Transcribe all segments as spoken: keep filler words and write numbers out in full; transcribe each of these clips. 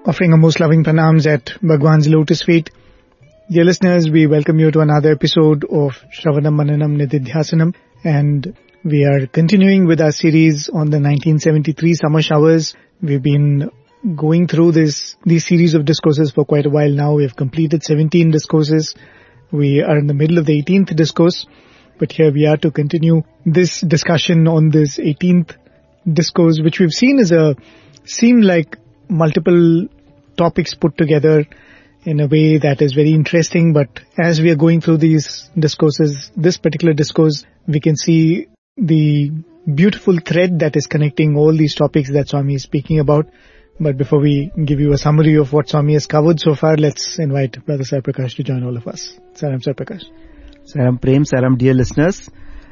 Offering our most loving pranams at Bhagwan's lotus feet. Dear listeners, we welcome you to another episode of Shravanam Mananam Nididhyasanam, and we are continuing with our series on the nineteen seventy-three summer showers. We've been going through this these series of discourses for quite a while now. We have completed seventeen discourses. We are in the middle of the eighteenth discourse, but here we are to continue this discussion on this eighteenth discourse, which we've seen is a seem like multiple topics put together in a way that is very interesting. But as we are going through these discourses, this particular discourse, we can see the beautiful thread that is connecting all these topics that Swami is speaking about. But before we give you a summary of what Swami has covered so far, let's invite Brother Sai Prakash to join all of us. Saram Sai Prakash. Saram Prem, Saram dear listeners.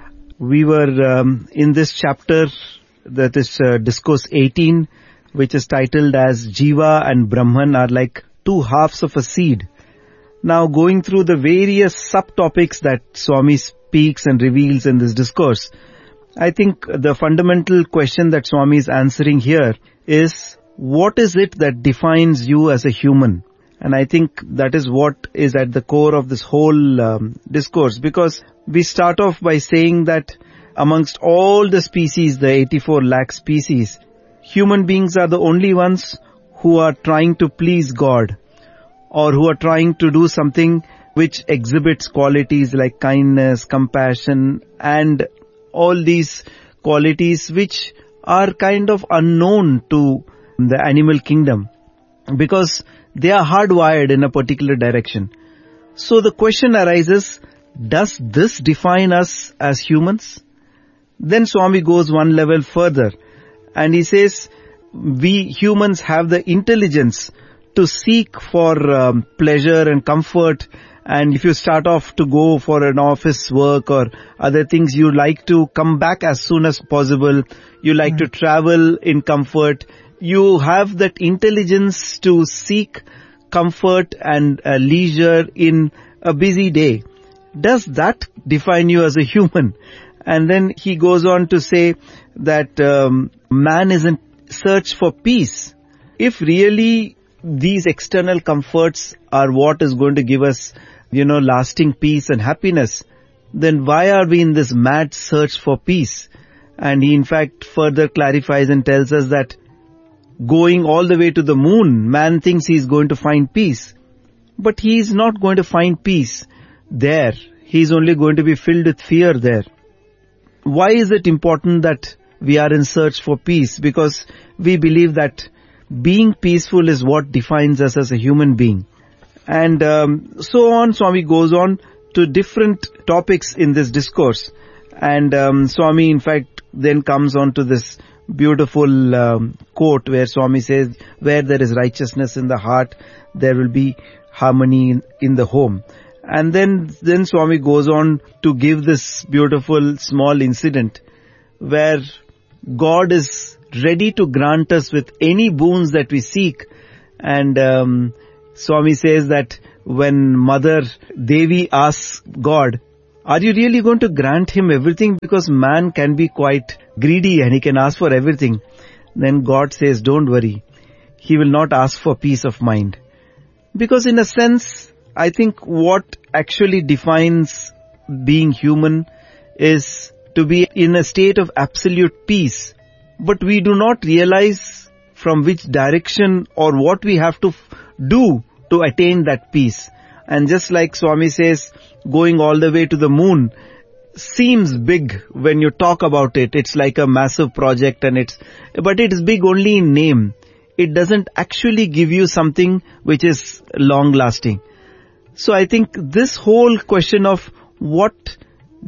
We were um, in this chapter, that is uh, discourse eighteen, which is titled as Jiva and Brahman are like two halves of a seed. Now going through the various subtopics that Swami speaks and reveals in this discourse, I think the fundamental question that Swami is answering here is, what is it that defines you as a human? And I think that is what is at the core of this whole um, discourse, because we start off by saying that amongst all the species, the eighty-four lakh species, human beings are the only ones who are trying to please God, or who are trying to do something which exhibits qualities like kindness, compassion, and all these qualities which are kind of unknown to the animal kingdom, because they are hardwired in a particular direction. So the question arises, does this define us as humans? Then Swami goes one level further, and he says, we humans have the intelligence to seek for um, pleasure and comfort. And if you start off to go for an office work or other things, you like to come back as soon as possible. You like mm. to travel in comfort. You have that intelligence to seek comfort and uh, leisure in a busy day. Does that define you as a human? And then he goes on to say that um, man is in search for peace. If really these external comforts are what is going to give us, you know, lasting peace and happiness, then why are we in this mad search for peace? And he in fact further clarifies and tells us that going all the way to the moon, man thinks he is going to find peace. But he is not going to find peace there. He is only going to be filled with fear there. Why is it important that we are in search for peace? Because we believe that being peaceful is what defines us as a human being. And um, so on, Swami goes on to different topics in this discourse. And um, Swami in fact then comes on to this beautiful um, quote where Swami says, where there is righteousness in the heart, there will be harmony in, in the home. And then, then Swami goes on to give this beautiful small incident where God is ready to grant us with any boons that we seek. And um, Swami says that when Mother Devi asks God, are you really going to grant him everything? Because man can be quite greedy and he can ask for everything. Then God says, don't worry. He will not ask for peace of mind. Because in a sense, I think what actually defines being human is to be in a state of absolute peace. But we do not realize from which direction or what we have to f- do to attain that peace. And just like Swami says, going all the way to the moon seems big when you talk about it. It's like a massive project, and it's, but it is big only in name. It doesn't actually give you something which is long lasting. So I think this whole question of what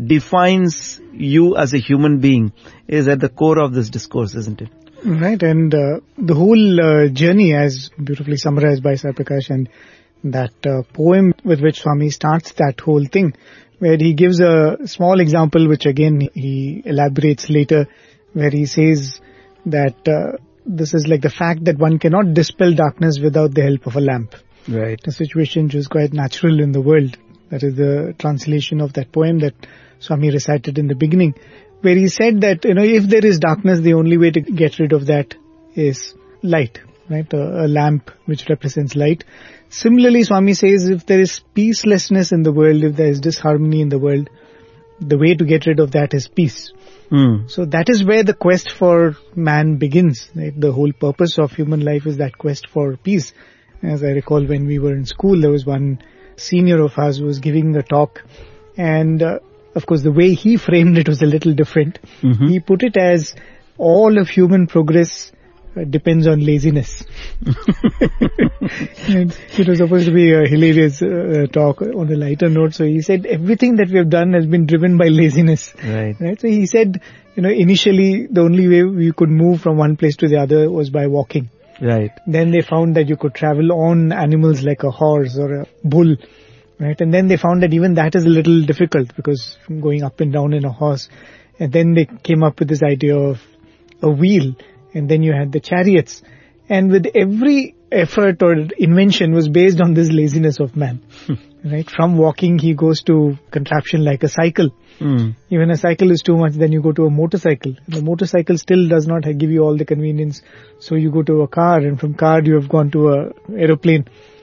defines you as a human being is at the core of this discourse, isn't it? Right, and uh, the whole uh, journey, as beautifully summarized by Sai Prakash, and that uh, poem with which Swami starts that whole thing, where he gives a small example, which again he elaborates later, where he says that uh, this is like the fact that one cannot dispel darkness without the help of a lamp. Right. A situation which is quite natural in the world. That is the translation of that poem that Swami recited in the beginning, where he said that, you know, if there is darkness, the only way to get rid of that is light. right? A, a lamp which represents light. Similarly, Swami says if there is peacelessness in the world, if there is disharmony in the world, the way to get rid of that is peace. Mm. So that is where the quest for man begins. Right? The whole purpose of human life is that quest for peace. As I recall, when we were in school, there was one senior of ours who was giving a talk, and uh, of course the way he framed it was a little different. Mm-hmm. He put it as all of human progress uh, depends on laziness. And it was supposed to be a hilarious uh, talk on a lighter note. So he said everything that we have done has been driven by laziness. Right. Right. So he said, you know, initially the only way we could move from one place to the other was by walking. Right. Then they found that you could travel on animals like a horse or a bull. Right. And then they found that even that is a little difficult because going up and down in a horse. And then they came up with this idea of a wheel. And then you had the chariots. And with every effort or invention was based on this laziness of man. Right. From walking, he goes to contraption like a cycle. Mm. Even a cycle is too much, then you go to a motorcycle. The motorcycle still does not give you all the convenience. So you go to a car, and from car you have gone to a aeroplane.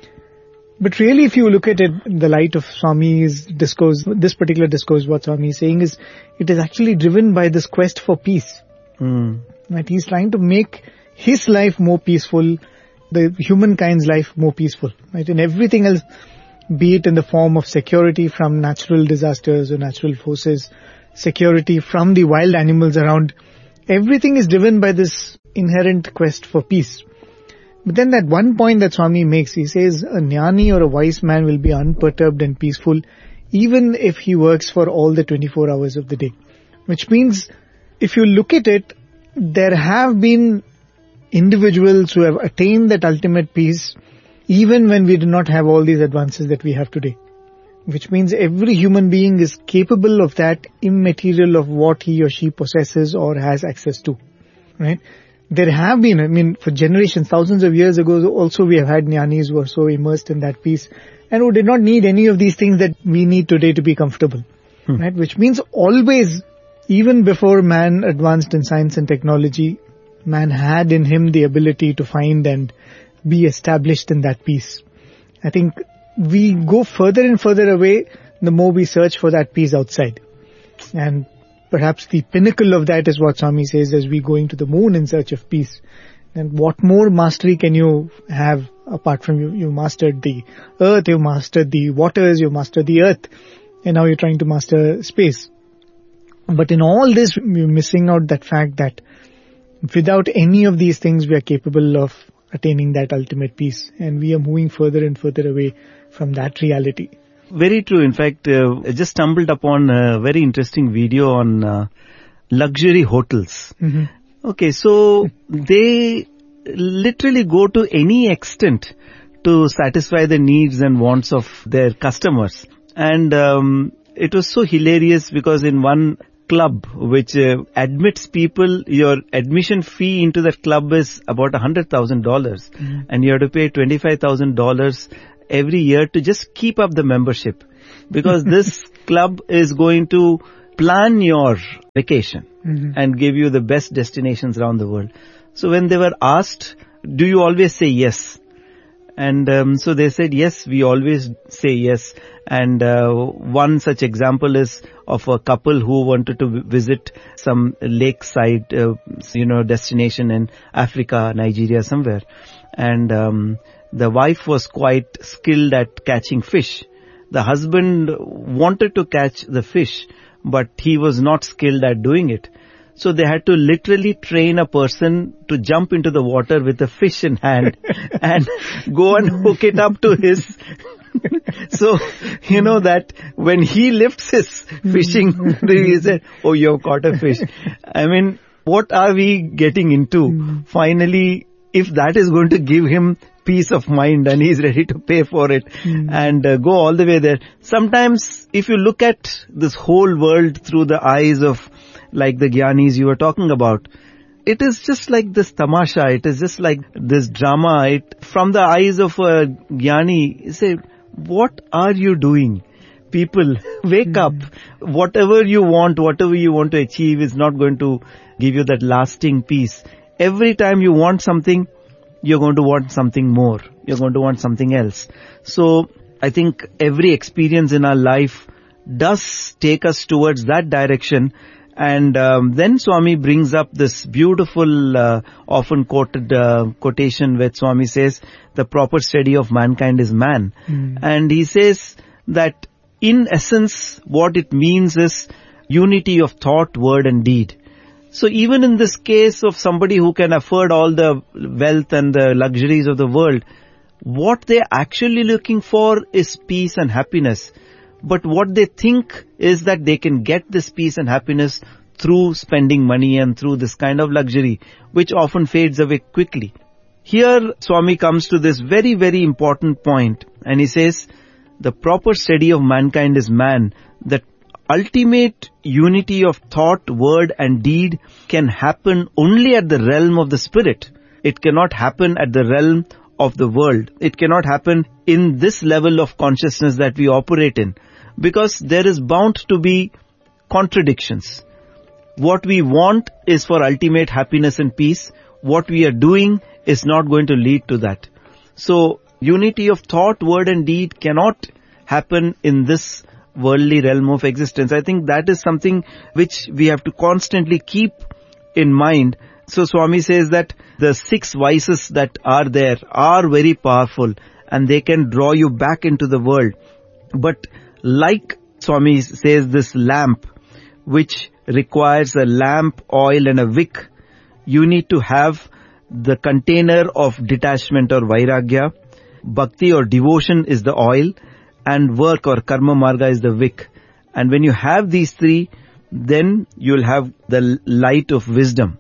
But really, if you look at it in the light of Swami's discourse, this particular discourse, what Swami is saying is, it is actually driven by this quest for peace. Mm. Right? He's trying to make his life more peaceful, the humankind's life more peaceful. Right? And everything else, be it in the form of security from natural disasters or natural forces, security from the wild animals around, everything is driven by this inherent quest for peace. But then that one point that Swami makes, he says a jnani or a wise man will be unperturbed and peaceful even if he works for all the twenty-four hours of the day. Which means, if you look at it, there have been individuals who have attained that ultimate peace even when we do not have all these advances that we have today. Which means every human being is capable of that immaterial of what he or she possesses or has access to. Right? There have been, I mean, for generations, thousands of years ago, also we have had jnanis who were so immersed in that peace and who did not need any of these things that we need today to be comfortable. Hmm. Right? Which means always, even before man advanced in science and technology, man had in him the ability to find and be established in that peace. I think we go further and further away, the more we search for that peace outside. And perhaps the pinnacle of that is what Swami says as we going to the moon in search of peace. And what more mastery can you have apart from you? You mastered the earth, you mastered the waters, you mastered the earth, and now you're trying to master space. But in all this, we're missing out that fact that without any of these things, we are capable of attaining that ultimate peace. And we are moving further and further away from that reality. Very true. In fact, uh, I just stumbled upon a very interesting video on uh, luxury hotels. Mm-hmm. Okay, so they literally go to any extent to satisfy the needs and wants of their customers. And um, it was so hilarious because in one club which uh, admits people, your admission fee into that club is about one hundred thousand dollars. Mm-hmm. And you have to pay twenty-five thousand dollars every year to just keep up the membership, because this club is going to plan your vacation mm-hmm. and give you the best destinations around the world. So when they were asked, do you always say yes? And um, so they said, yes, we always say yes. And uh, one such example is of a couple who wanted to visit some lakeside, uh, you know, destination in Africa, Nigeria, somewhere. And um, the wife was quite skilled at catching fish. The husband wanted to catch the fish, but he was not skilled at doing it. So they had to literally train a person to jump into the water with a fish in hand and go and hook it up to his. So, you know that when he lifts his fishing, he said, oh, you've caught a fish. I mean, what are we getting into? Finally, if that is going to give him peace of mind and he's ready to pay for it mm. and uh, go all the way there. Sometimes if you look at this whole world through the eyes of like the Gyanis you were talking about, it is just like this tamasha, it is just like this drama. It, from the eyes of a Gyani, you say, what are you doing? People, wake mm. up. Whatever you want, whatever you want to achieve is not going to give you that lasting peace. Every time you want something, you're going to want something more. You're going to want something else. So I think every experience in our life does take us towards that direction. And um, then Swami brings up this beautiful, uh, often quoted uh, quotation where Swami says, the proper study of mankind is man. Mm. And he says that in essence, what it means is unity of thought, word and deed. So even in this case of somebody who can afford all the wealth and the luxuries of the world, what they're actually looking for is peace and happiness. But what they think is that they can get this peace and happiness through spending money and through this kind of luxury, which often fades away quickly. Here, Swami comes to this very, very important point, and he says, the proper study of mankind is man. The ultimate unity of thought, word and deed can happen only at the realm of the spirit. It cannot happen at the realm of the world. It cannot happen in this level of consciousness that we operate in, because there is bound to be contradictions. What we want is for ultimate happiness and peace. What we are doing is not going to lead to that. So unity of thought, word and deed cannot happen in this worldly realm of existence. I think that is something which we have to constantly keep in mind. So Swami says that the six vices that are there are very powerful and they can draw you back into the world. But like Swami says, this lamp, which requires a lamp, oil and a wick, you need to have the container of detachment or vairagya. Bhakti or devotion is the oil, and work or karma marga is the wick. And when you have these three, then you'll have the light of wisdom.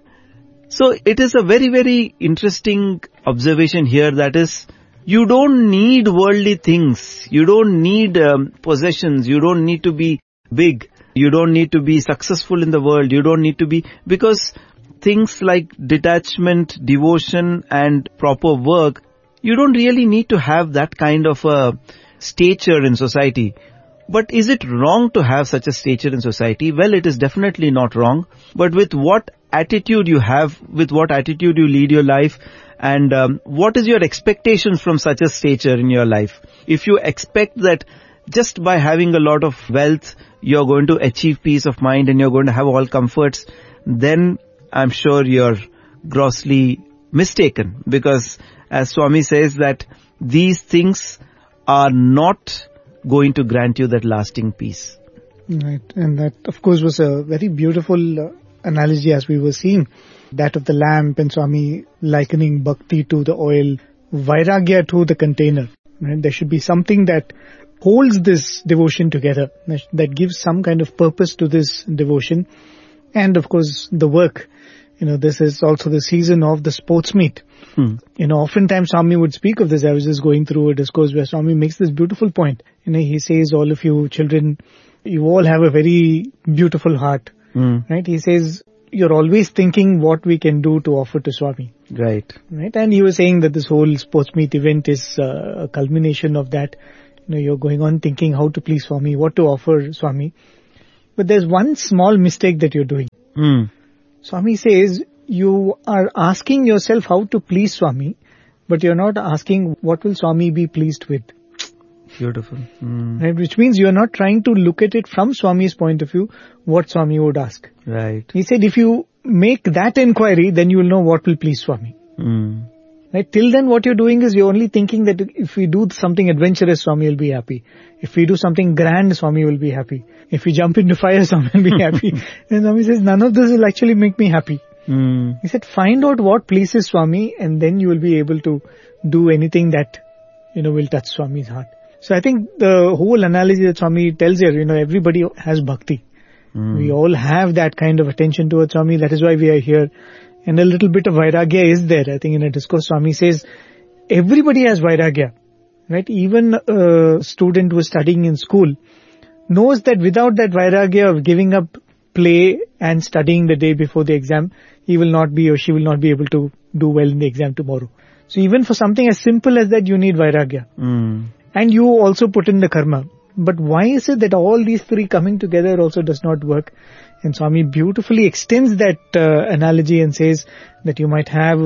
So it is a very, very interesting observation here, that is, you don't need worldly things. You don't need um, possessions. You don't need to be big. You don't need to be successful in the world. You don't need to be, because things like detachment, devotion and proper work, you don't really need to have that kind of a stature in society. But is it wrong to have such a stature in society? Well, it is definitely not wrong. But with what attitude you have, with what attitude you lead your life, and um, what is your expectations from such a stature in your life? If you expect that just by having a lot of wealth, you're going to achieve peace of mind and you're going to have all comforts, then I'm sure you're grossly mistaken. Because as Swami says, that these things are not going to grant you that lasting peace. Right. And that, of course, was a very beautiful uh, analogy as we were seeing. That of the lamp, and Swami likening bhakti to the oil, vairagya to the container. Right? There should be something that holds this devotion together, that gives some kind of purpose to this devotion. And of course, the work. You know, this is also the season of the sports meet. Hmm. You know, oftentimes Swami would speak of this. I was just going through a discourse where Swami makes this beautiful point. You know, he says, all of you children, you all have a very beautiful heart. Hmm. Right? He says, you're always thinking what we can do to offer to Swami. Right. Right. And he was saying that this whole sports meet event is uh, a culmination of that. You know, you're going on thinking how to please Swami, what to offer Swami. But there's one small mistake that you're doing. Hmm. Swami says, you are asking yourself how to please Swami, but you're not asking what will Swami be pleased with. Beautiful. Mm. Right? Which means you're not trying to look at it from Swami's point of view, what Swami would ask. Right. He said, if you make that inquiry, then you will know what will please Swami. Mm. Right? Till then, what you're doing is you're only thinking that if we do something adventurous, Swami will be happy. If we do something grand, Swami will be happy. If we jump into fire, Swami will be happy. And Swami says, none of this will actually make me happy. Mm. He said, find out what pleases Swami, and then you will be able to do anything that, you know, will touch Swami's heart. So I think the whole analogy that Swami tells here, you know, everybody has bhakti. Mm. We all have that kind of attention towards Swami. That is why we are here. And a little bit of vairagya is there. I think in a discourse, Swami says, everybody has vairagya. Right? Even a student who is studying in school knows that without that vairagya of giving up play and studying the day before the exam, he will not be or she will not be able to do well in the exam tomorrow. So even for something as simple as that, you need vairagya. Mm. And you also put in the karma. But why is it that all these three coming together also does not work? And Swami beautifully extends that uh, analogy and says that you might have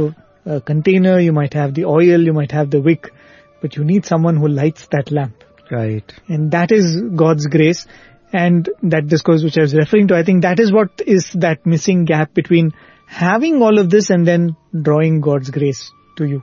a container, you might have the oil, you might have the wick, but you need someone who lights that lamp. Right. And that is God's grace. And that discourse which I was referring to, I think that is what is that missing gap between having all of this and then drawing God's grace to you.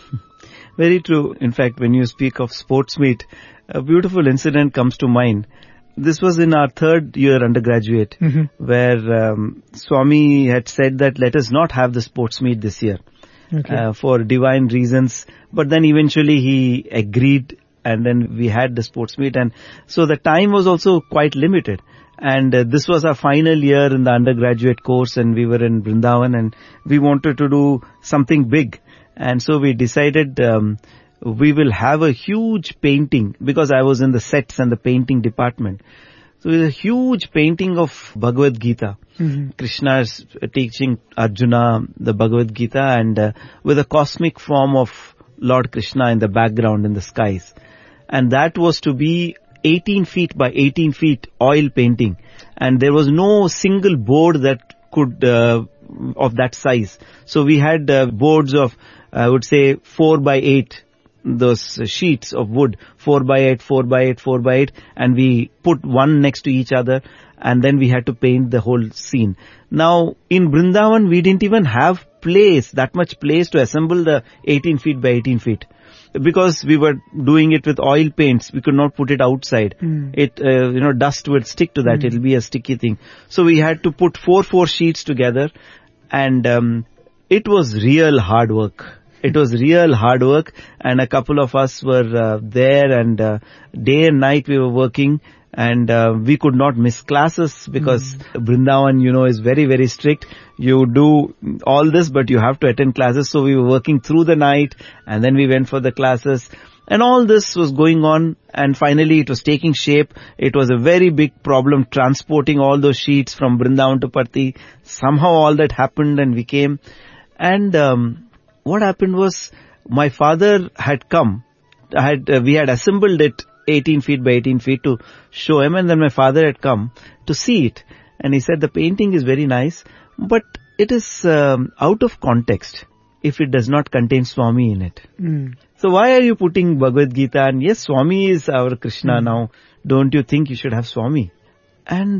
Very true. In fact, when you speak of sports meet, a beautiful incident comes to mind. This was in our third year undergraduate, mm-hmm. where um, Swami had said that let us not have the sports meet this year, okay. uh, for divine reasons. But then eventually he agreed, and then we had the sports meet. And so the time was also quite limited. And uh, this was our final year in the undergraduate course, and we were in Vrindavan, and we wanted to do something big. And so we decided um, we will have a huge painting, because I was in the sets and the painting department. So it was a huge painting of Bhagavad Gita. Mm-hmm. Krishna's teaching Arjuna the Bhagavad Gita, and uh, with a cosmic form of Lord Krishna in the background in the skies. And that was to be eighteen feet by eighteen feet oil painting. And there was no single board that could, uh, of that size. So we had uh, boards of, I would say, four by eight, those sheets of wood, four by eight, four by eight, four by eight, and we put one next to each other, and then we had to paint the whole scene. Now, in Vrindavan, we didn't even have place, that much place to assemble the eighteen feet by eighteen feet. Because we were doing it with oil paints, we could not put it outside. Mm. It, uh, you know, dust would stick to that. Mm. It'll be a sticky thing. So we had to put four, four sheets together, and um, it was real hard work. It was real hard work, and a couple of us were uh, there, and uh, day and night we were working, and uh, we could not miss classes, because mm. Vrindavan, you know, is very, very strict. You do all this, but you have to attend classes. So we were working through the night, and then we went for the classes, and all this was going on, and finally it was taking shape. It was a very big problem transporting all those sheets from Vrindavan to Parthi. Somehow all that happened, and we came, and um, what happened was my father had come. I had uh, we had assembled it eighteen feet by eighteen feet to show him, and then my father had come to see it, and he said the painting is very nice, but it is um, out of context if it does not contain Swami in it. Mm. So why are you putting Bhagavad Gita? And yes, Swami is our Krishna mm. now. Don't you think you should have Swami? And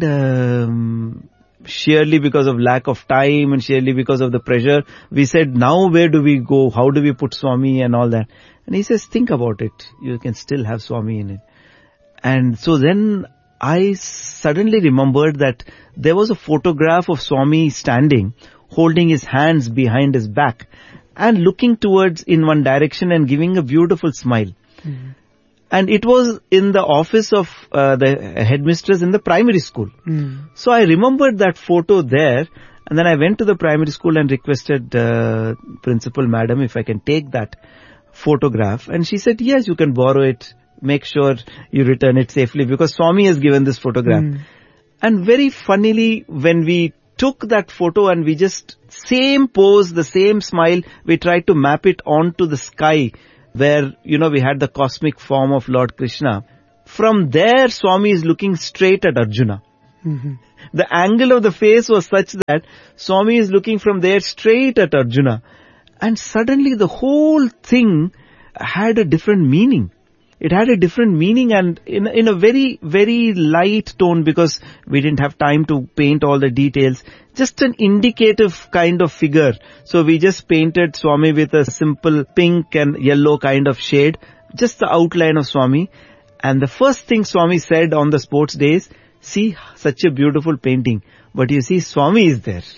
um, sheerly because of lack of time, and sheerly because of the pressure, we said, now where do we go? How do we put Swami and all that? And he says, think about it. You can still have Swami in it. And so then I suddenly remembered that there was a photograph of Swami standing, holding his hands behind his back and looking towards in one direction and giving a beautiful smile. Mm-hmm. And it was in the office of uh, the headmistress in the primary school. Mm. So I remembered that photo there, and then I went to the primary school and requested uh, principal madam if I can take that photograph. And she said, yes, you can borrow it. Make sure you return it safely, because Swami has given this photograph. Mm. And very funnily, when we took that photo and we just same pose, the same smile, we tried to map it onto the sky, where, you know, we had the cosmic form of Lord Krishna. From there, Swami is looking straight at Arjuna. Mm-hmm. The angle of the face was such that Swami is looking from there straight at Arjuna. And suddenly the whole thing had a different meaning. It had a different meaning, and in, in a very, very light tone, because we didn't have time to paint all the details. Just an indicative kind of figure. So we just painted Swami with a simple pink and yellow kind of shade. Just the outline of Swami. And the first thing Swami said on the sports days, see, such a beautiful painting. But you see, Swami is there.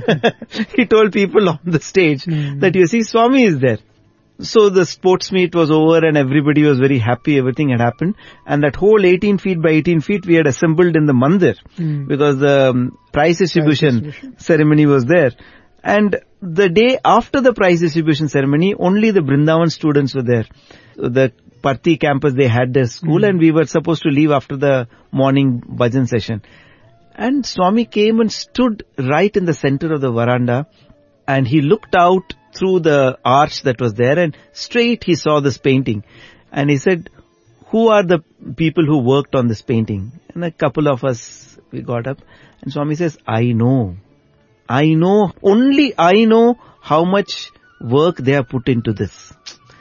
He told people on the stage mm. that you see, Swami is there. So the sports meet was over, and everybody was very happy. Everything had happened. And that whole eighteen feet by eighteen feet we had assembled in the mandir, mm. because the um, prize distribution, prize distribution ceremony was there. And the day after the prize distribution ceremony, only the Vrindavan students were there. So the Parthi campus, they had their school, mm. and we were supposed to leave after the morning bhajan session. And Swami came and stood right in the center of the veranda, and he looked out through the arch that was there, and straight he saw this painting. And he said, who are the people who worked on this painting? And a couple of us, we got up, and Swami says, I know. I know, only I know how much work they have put into this.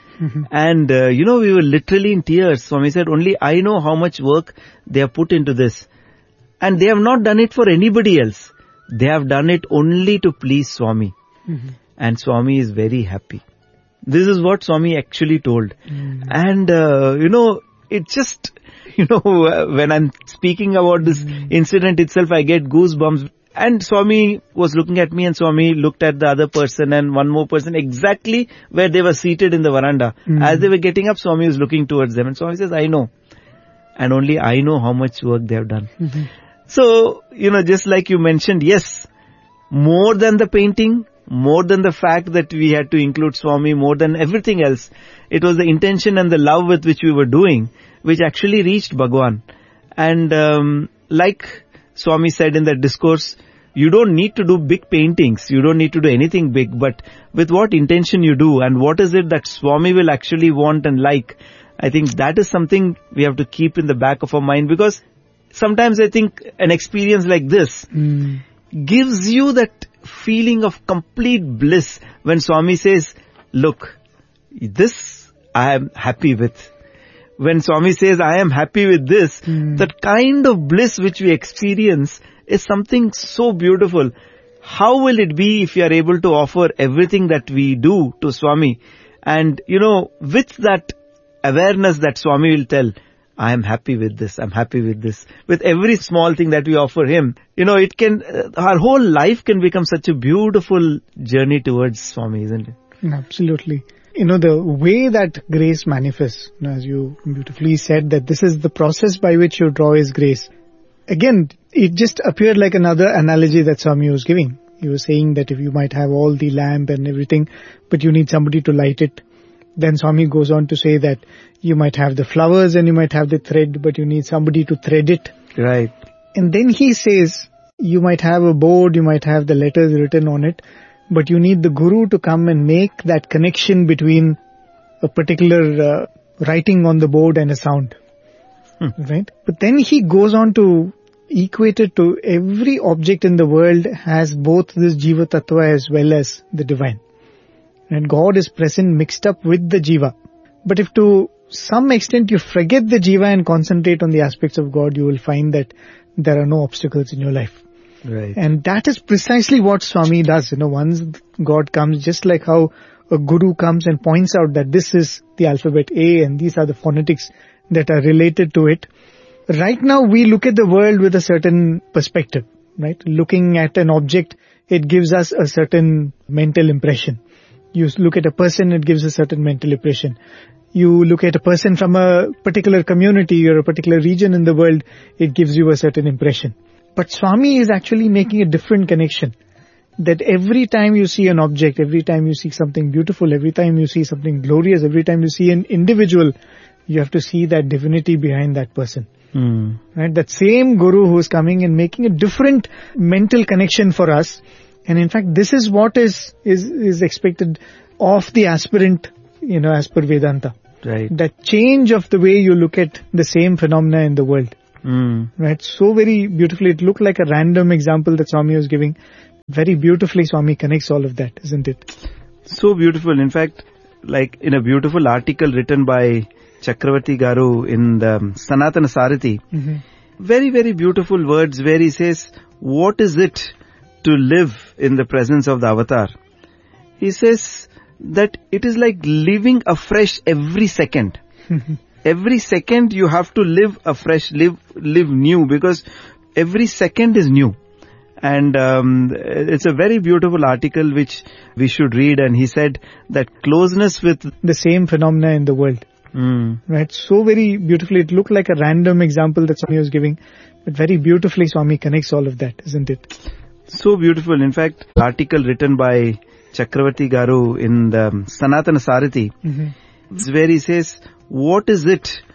And, uh, you know, we were literally in tears. Swami said, only I know how much work they have put into this. And they have not done it for anybody else. They have done it only to please Swami. Mm-hmm. And Swami is very happy. This is what Swami actually told. Mm. And, uh, you know, it just, you know, when I'm speaking about this mm. incident itself, I get goosebumps. And Swami was looking at me and Swami looked at the other person and one more person exactly where they were seated in the veranda. Mm. As they were getting up, Swami was looking towards them. And Swami says, I know. And only I know how much work they have done. Mm-hmm. So, you know, just like you mentioned, yes, more than the painting, more than the fact that we had to include Swami, more than everything else, it was the intention and the love with which we were doing, which actually reached Bhagwan. And um, like Swami said in that discourse, you don't need to do big paintings, you don't need to do anything big, but with what intention you do and what is it that Swami will actually want and like, I think that is something we have to keep in the back of our mind, because sometimes I think an experience like this mm. gives you that feeling of complete bliss when Swami says, look, this I am happy with. When Swami says, I am happy with this, mm. that kind of bliss which we experience is something so beautiful. How will it be if you are able to offer everything that we do to Swami? And, you know, with that awareness that Swami will tell, I am happy with this, I'm happy with this. With every small thing that we offer him, you know, it can, uh, our whole life can become such a beautiful journey towards Swami, isn't it? Absolutely. You know, the way that grace manifests, you know, as you beautifully said, that this is the process by which you draw his grace. Again, it just appeared like another analogy that Swami was giving. He was saying that if you might have all the lamp and everything, but you need somebody to light it. Then Swami goes on to say that you might have the flowers and you might have the thread, but you need somebody to thread it. Right. And then he says, you might have a board, you might have the letters written on it, but you need the Guru to come and make that connection between a particular uh, writing on the board and a sound. Hmm. Right? But then he goes on to equate it to every object in the world has both this Jiva Tattva as well as the divine. And God is present mixed up with the Jiva. But if to some extent you forget the Jiva and concentrate on the aspects of God, you will find that there are no obstacles in your life. Right. And that is precisely what Swami does. You know, once God comes, just like how a guru comes and points out that this is the alphabet A and these are the phonetics that are related to it. Right now we look at the world with a certain perspective, right? Looking at an object, it gives us a certain mental impression. You look at a person, it gives a certain mental impression. You look at a person from a particular community or a particular region in the world, it gives you a certain impression. But Swami is actually making a different connection. That every time you see an object, every time you see something beautiful, every time you see something glorious, every time you see an individual, you have to see that divinity behind that person. Mm. Right? That same Guru who is coming and making a different mental connection for us. And in fact, this is what is, is, is expected of the aspirant, you know, as per Vedanta. Right. That change of the way you look at the same phenomena in the world. Mm. Right. So very beautifully. It looked like a random example that Swami was giving. Very beautifully Swami connects all of that, isn't it? So beautiful. In fact, like in a beautiful article written by Chakravarti Garu in the Sanatana Sarathi, mm-hmm. very, very beautiful words where he says, what is it to live in the presence of the avatar? He says that it is like living afresh every second. Every second you have to live afresh, live, live new, because every second is new. And um, it's a very beautiful article which we should read. And he said that closeness with the same phenomena in the world. Mm. Right. So very beautifully. It looked like a random example that Swami was giving, but very beautifully Swami connects all of that, isn't it? So beautiful. In fact, article written by Chakravarti Garu in the Sanatana Sarathi, mm-hmm. where he says, what is it